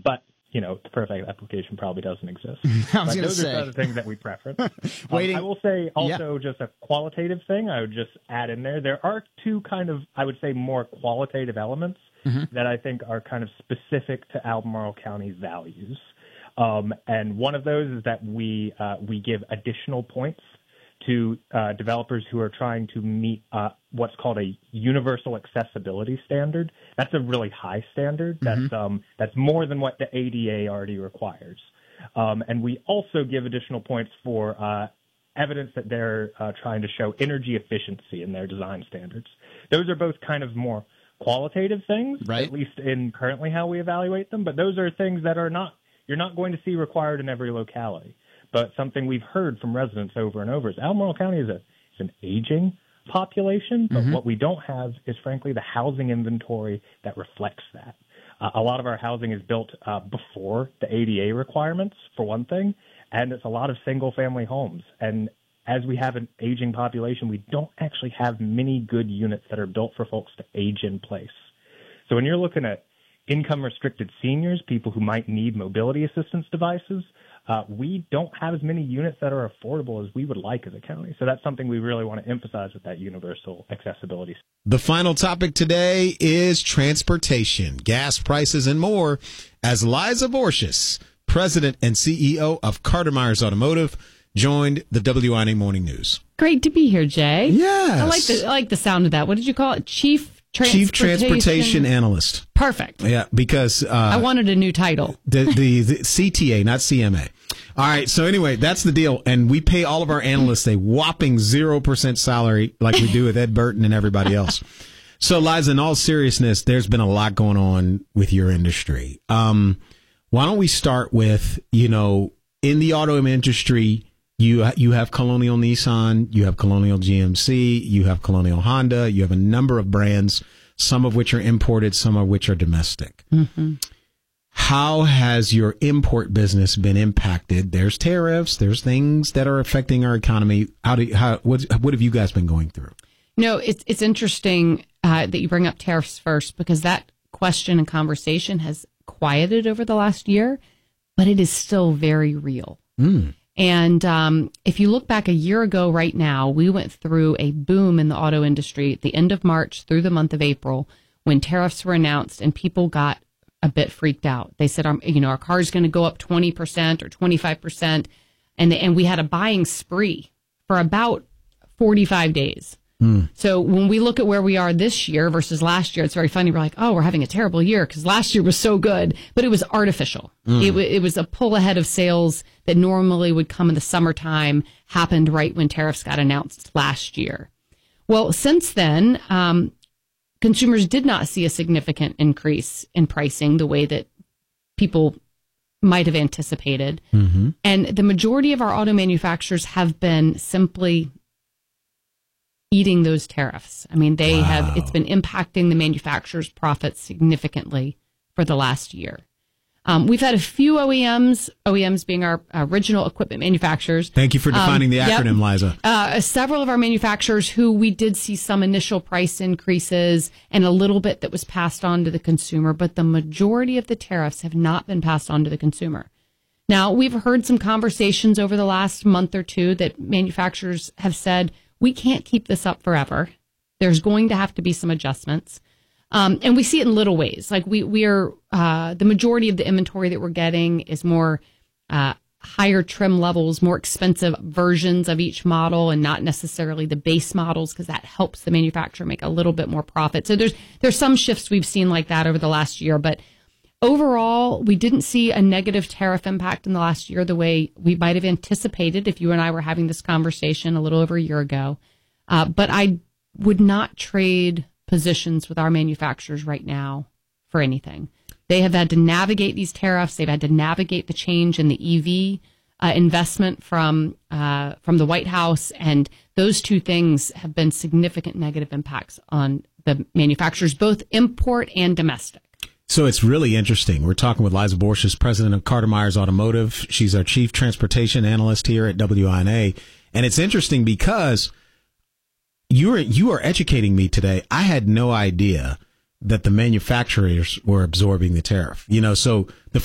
But the perfect application probably doesn't exist. I was going to those say. are the things that we preference. Waiting. I will say also just a qualitative thing I would just add in there. There are two kind of, I would say, more qualitative elements that I think are kind of specific to Albemarle County's values. And one of those is that we give additional points to developers who are trying to meet what's called a universal accessibility standard. That's a really high standard. That's more than what the ADA already requires. And we also give additional points for evidence that they're trying to show energy efficiency in their design standards. Those are both kind of more qualitative things, right, at least in currently how we evaluate them. But those are things that you're not going to see required in every locality. But something we've heard from residents over and over is Albemarle County is an aging population, but what we don't have is, frankly, the housing inventory that reflects that. A lot of our housing is built before the ADA requirements, for one thing, and it's a lot of single-family homes. And as we have an aging population, we don't actually have many good units that are built for folks to age in place. So when you're looking at income-restricted seniors, people who might need mobility assistance devices, we don't have as many units that are affordable as we would like as a county. So that's something we really want to emphasize with that universal accessibility. The final topic today is transportation, gas prices, and more, as Liza Borges, President and CEO of Carter Myers Automotive, joined the WINA Morning News. Great to be here, Jay. Yes. I like the sound of that. What did you call it? Chief Transportation Analyst. Perfect. Yeah, because I wanted a new title. The CTA, not CMA. All right, so anyway, that's the deal. And we pay all of our analysts a whopping 0% salary like we do with Ed Burton and everybody else. So, Liza, in all seriousness, there's been a lot going on with your industry. Why don't we start with, in the auto industry, you have Colonial Nissan, you have Colonial GMC, you have Colonial Honda, you have a number of brands, some of which are imported, some of which are domestic. Mm-hmm. How has your import business been impacted? There's tariffs, there's things that are affecting our economy. What have you guys been going through? It's interesting that you bring up tariffs first, because that question and conversation has quieted over the last year, but it is still very real. And if you look back a year ago right now, we went through a boom in the auto industry at the end of March through the month of April when tariffs were announced and people got a bit freaked out. They said, our car is going to go up 20% or 25%. And we had a buying spree for about 45 days. So when we look at where we are this year versus last year, it's very funny. We're like, oh, we're having a terrible year because last year was so good, but it was artificial. It was a pull ahead of sales that normally would come in the summertime, happened right when tariffs got announced last year. Well, since then, consumers did not see a significant increase in pricing the way that people might have anticipated. Mm-hmm. And the majority of our auto manufacturers have been simply eating those tariffs. I mean, it's been impacting the manufacturer's profits significantly for the last year. We've had a few OEMs being our original equipment manufacturers. Thank you for defining the acronym, Liza. Several of our manufacturers who we did see some initial price increases and a little bit that was passed on to the consumer, but the majority of the tariffs have not been passed on to the consumer. Now, we've heard some conversations over the last month or two that manufacturers have said, we can't keep this up forever. There's going to have to be some adjustments. And we see it in little ways. Like we are, the majority of the inventory that we're getting is more higher trim levels, more expensive versions of each model, and not necessarily the base models, because that helps the manufacturer make a little bit more profit. So there's some shifts we've seen like that over the last year. But overall, we didn't see a negative tariff impact in the last year the way we might have anticipated if you and I were having this conversation a little over a year ago. But I would not trade positions with our manufacturers right now for anything. They have had to navigate these tariffs. They've had to navigate the change in the EV investment from the White House. And those two things have been significant negative impacts on the manufacturers, both import and domestic. So it's really interesting. We're talking with Liza Borges, president of Carter Myers Automotive. She's our chief transportation analyst here at WINA. And it's interesting because you are educating me today. I had no idea that the manufacturers were absorbing the tariff. So the